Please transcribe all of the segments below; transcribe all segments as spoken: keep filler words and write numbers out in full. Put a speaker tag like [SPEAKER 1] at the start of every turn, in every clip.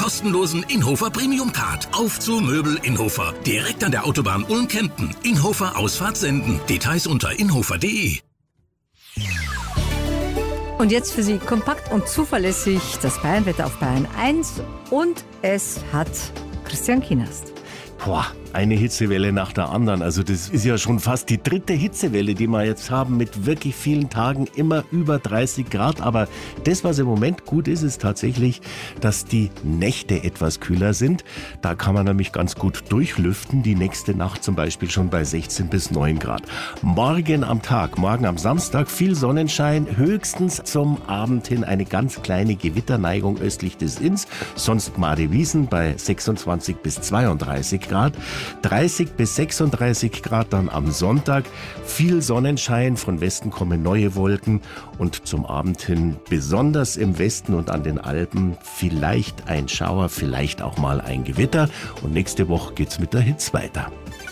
[SPEAKER 1] kostenlosen Inhofer Premium Card. Auf zu Möbel Inhofer. Direkt an der Autobahn Ulm-Kempten. Inhofer Ausfahrt senden. Details unter inhofer punkt de.
[SPEAKER 2] Und jetzt für Sie kompakt und zuverlässig das Bayernwetter auf Bayern eins. Und es hat Christian Kienast.
[SPEAKER 3] Boah, eine Hitzewelle nach der anderen. Also das ist ja schon fast die dritte Hitzewelle, die wir jetzt haben, mit wirklich vielen Tagen immer über dreißig Grad. Aber das, was im Moment gut ist, ist tatsächlich, dass die Nächte etwas kühler sind. Da kann man nämlich ganz gut durchlüften. Die nächste Nacht zum Beispiel schon bei sechzehn bis neun Grad. Morgen am Tag, morgen am Samstag viel Sonnenschein, höchstens zum Abend hin eine ganz kleine Gewitterneigung östlich des Inns. Sonst Madewiesen bei sechsundzwanzig bis zweiunddreißig Grad. dreißig bis sechsunddreißig Grad dann am Sonntag. Viel Sonnenschein, von Westen kommen neue Wolken und zum Abend hin besonders im Westen und an den Alpen vielleicht ein Schauer, vielleicht auch mal ein Gewitter. Und nächste Woche geht's mit der Hitze weiter.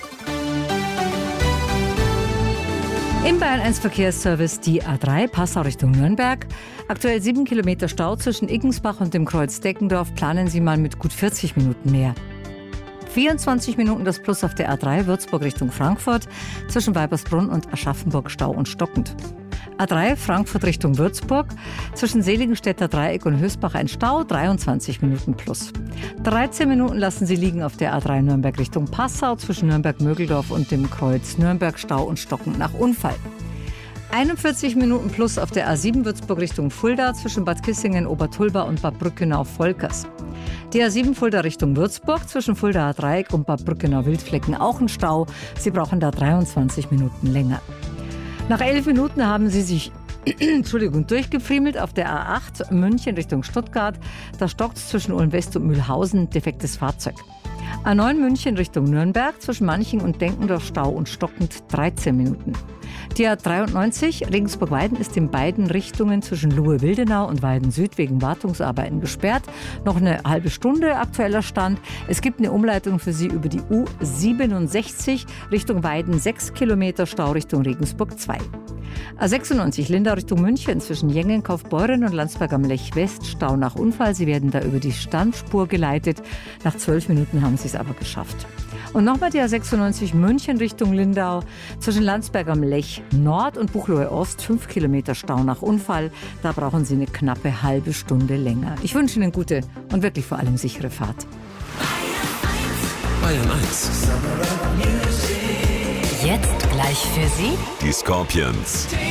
[SPEAKER 2] Im Bayern eins Verkehrsservice die A drei Passau Richtung Nürnberg. Aktuell sieben Kilometer Stau zwischen Iggensbach und dem Kreuz Deckendorf. Planen Sie mal mit gut vierzig Minuten mehr. vierundzwanzig Minuten das Plus auf der A drei Würzburg Richtung Frankfurt, zwischen Weibersbrunn und Aschaffenburg Stau und stockend. A drei Frankfurt Richtung Würzburg, zwischen Seligenstädter Dreieck und Hösbach ein Stau, dreiundzwanzig Minuten plus. dreizehn Minuten lassen Sie liegen auf der A drei Nürnberg Richtung Passau, zwischen Nürnberg-Mögeldorf und dem Kreuz Nürnberg Stau und stockend nach Unfall. einundvierzig Minuten plus auf der A sieben Würzburg Richtung Fulda, zwischen Bad Kissingen, Obertulba und Bad Brückenau-Volkers. Die A sieben Fulda Richtung Würzburg, zwischen Fuldaer Dreieck und Bad Brückenau-Wildflecken auch ein Stau. Sie brauchen da dreiundzwanzig Minuten länger. Nach elf Minuten haben Sie sich Entschuldigung, durchgefriemelt auf der A acht München Richtung Stuttgart. Da stockt es zwischen Ulm-West und Mühlhausen, defektes Fahrzeug. A neun München Richtung Nürnberg, zwischen Manching und Denkendorf Stau und stockend dreizehn Minuten. Die A dreiundneunzig Regensburg-Weiden ist in beiden Richtungen zwischen Luhe-Wildenau und Weiden-Süd wegen Wartungsarbeiten gesperrt. Noch eine halbe Stunde aktueller Stand. Es gibt eine Umleitung für Sie über die U siebenundsechzig Richtung Weiden, sechs Kilometer Stau Richtung Regensburg zwei. A sechsundneunzig Lindau Richtung München zwischen Jengen, Kaufbeuren und Landsberg am Lech West Stau nach Unfall. Sie werden da über die Standspur geleitet. Nach zwölf Minuten haben Sie es aber geschafft. Und nochmal die A sechsundneunzig München Richtung Lindau, zwischen Landsberg am Lech Nord und Buchloe Ost, fünf Kilometer Stau nach Unfall. Da brauchen Sie eine knappe halbe Stunde länger. Ich wünsche Ihnen gute und wirklich vor allem sichere Fahrt.
[SPEAKER 1] Bayern eins.
[SPEAKER 4] Jetzt gleich für Sie
[SPEAKER 5] Die Scorpions.